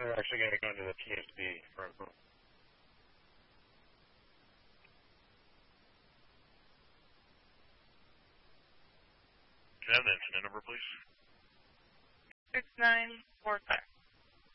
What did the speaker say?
We're actually going to go into the TSB for a moment. Can I have the incident number, please? 6945.